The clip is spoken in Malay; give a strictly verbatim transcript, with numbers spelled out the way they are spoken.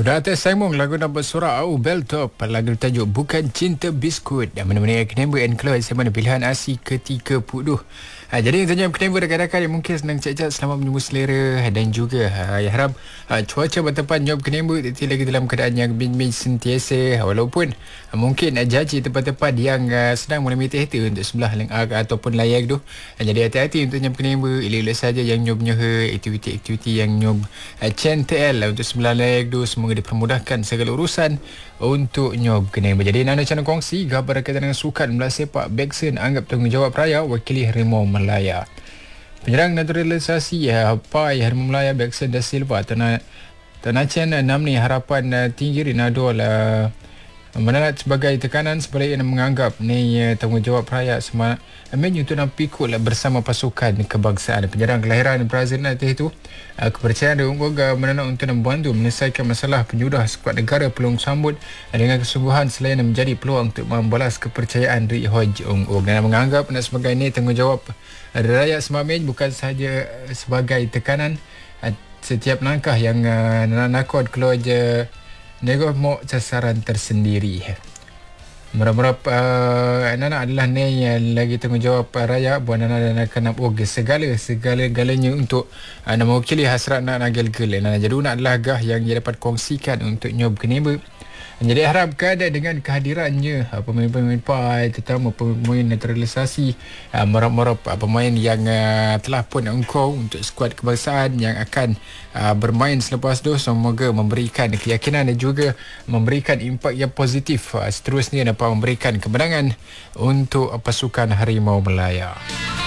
Udah atas Simon lagu nak bersorak au bell top lagu tajuk Bukan Cinta Biskut dan menemani Kenembur and Cloud sama pilihan asi ke tiga puluh. Ha, jadi yang tanya Kenembur rakan-rakan yang mungkin senang cek-cek selamat menunggu selera dan juga ha, ya harap ha, cuaca bertepat job Kenembur tidak lagi dalam keadaan yang bin-bin sentiasa ha, walaupun ha, mungkin ha, jaji tempat-tempat yang ha, sedang mengalami tehta untuk sebelah lengak ataupun layak tu. Ha, jadi hati-hati untuk job Kenembur, elok-elok saja yang nyobnya aktiviti-aktiviti yang nyob ha, Chen T L untuk sebelah layak tu. Semoga dipermudahkan segala urusan untuk nyob kena. Jadi Nana channel kongsi khabar berkaitan dengan sukan bola sepak. Bekson anggap tanggungjawab raya wakili Harimau Melaya. Penyerang naturalisasi ya, Pai Harimau Melaya Bekson da Silva tanah tanah Chen enam ni harapan uh, tinggi Ronaldo lah menalat sebagai tekanan sebaliknya menganggap ni uh, tanggungjawab raya semua menu untuk nak pikul bersama pasukan kebangsaan. Penyerang kelahiran Brazil nanti itu uh, kepercayaan dia unggul menalat untuk membantu menyelesaikan masalah penyudah skuad negara peluang sambut uh, dengan kesungguhan selain menjadi peluang untuk membalas kepercayaan Ri Hoj Ung dan menganggap nak sebagai ni tanggungjawab uh, raya semamin bukan sahaja uh, sebagai tekanan uh, setiap langkah yang uh, nakod keluar je nego mau sasaran tersendiri. Merap-merap uh, Nana adalah ni yang lagi tanggungjawab uh, raya buat Nana dan akan nak ogeh segala segala-galanya untuk uh, nak mewakili hasrat nak nagel-gel. Nana jadi nak adalah gah yang dia dapat kongsikan untuk nyob Kenembur. Jadi harapkan dengan kehadirannya uh, pemain-pemain Pai, terutama pemain naturalisasi, uh, merap-merap uh, pemain yang uh, telah pun engkau untuk skuad kebangsaan yang akan uh, bermain selepas itu, semoga memberikan keyakinan dan juga memberikan impak yang positif uh, seterusnya dapat memberikan kemenangan untuk uh, pasukan Harimau Melaya.